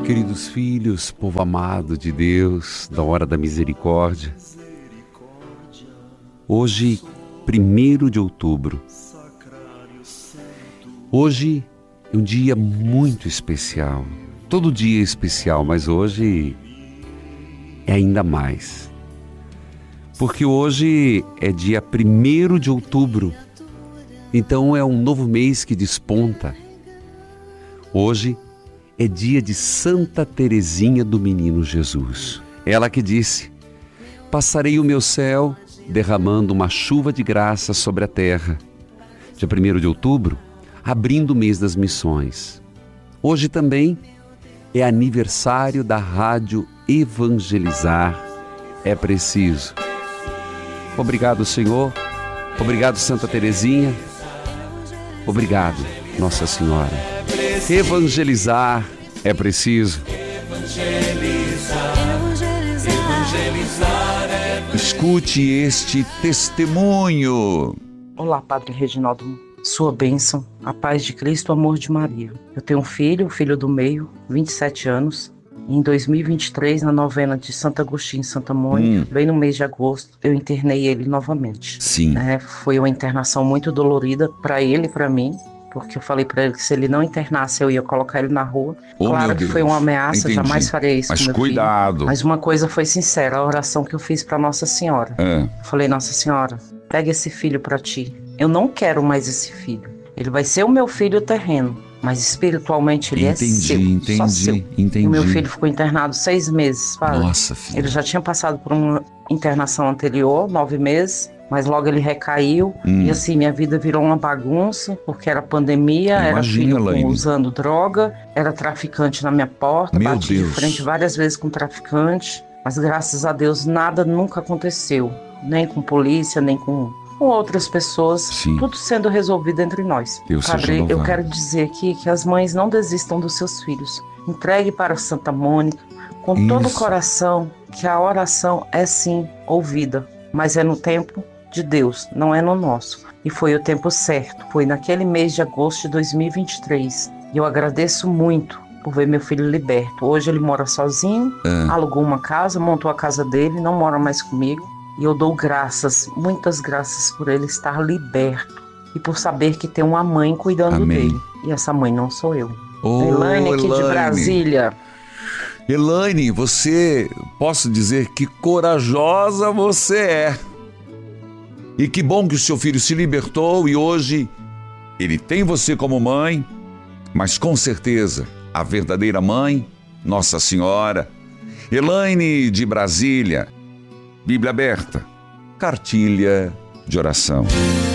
Queridos filhos, povo amado de Deus, da hora da misericórdia, hoje, 1º de outubro, hoje é um dia muito especial. Todo dia é especial, mas hoje é ainda mais. Porque hoje é dia 1º de outubro, então é um novo mês que desponta. Hoje é dia de Santa Teresinha do Menino Jesus. Ela que disse: passarei o meu céu derramando uma chuva de graça sobre a terra. Dia 1º de outubro, abrindo o mês das missões. Hoje também é aniversário da Rádio Evangelizar é Preciso. Obrigado, Senhor. Obrigado, Santa Teresinha. Obrigado, Nossa Senhora. Evangelizar é preciso. Escute este testemunho. Olá, Padre Reginaldo. Sua bênção, a paz de Cristo, o amor de Maria. Eu tenho um filho, o filho do meio, 27 anos. Em 2023, na novena de Santo Agostinho e Santa Mônica, bem no mês de agosto, eu internei ele novamente. Sim. Foi uma internação muito dolorida para ele e para mim, porque eu falei para ele que se ele não internasse, eu ia colocar ele na rua. Claro que foi uma ameaça, entendi. Jamais faria isso. Mas com meu cuidado. Filho. Mas uma coisa foi sincera, a oração que eu fiz para Nossa Senhora. Eu falei: Nossa Senhora, pega esse filho para ti. Eu não quero mais esse filho. Ele vai ser o meu filho terreno, mas espiritualmente ele é seu. Só seu. Entendi. O meu filho ficou internado 6 meses, Padre. Nossa, filho. Ele já tinha passado por uma internação anterior, 9 meses, mas logo ele recaiu. E assim, minha vida virou uma bagunça, porque era pandemia, era filho usando droga, era traficante na minha porta, bati de frente várias vezes com traficante, mas graças a Deus nada nunca aconteceu, nem com polícia, nem com outras pessoas. Sim. Tudo sendo resolvido entre nós. Padre, eu quero dizer aqui que as mães não desistam dos seus filhos. Entregue para Santa Mônica com todo o coração, que a oração é sim ouvida, mas é no tempo de Deus, não é no nosso. E foi o tempo certo, foi naquele mês de agosto de 2023. E eu agradeço muito por ver meu filho liberto. Hoje ele mora sozinho, alugou uma casa, montou a casa dele, não mora mais comigo. E eu dou graças, muitas graças por ele estar liberto e por saber que tem uma mãe cuidando dele. E essa mãe não sou eu. Elaine aqui de Brasília. Elaine, você, posso dizer que corajosa você é. E que bom que o seu filho se libertou e hoje ele tem você como mãe, mas com certeza a verdadeira mãe, Nossa Senhora. Elaine de Brasília. Bíblia aberta, cartilha de oração.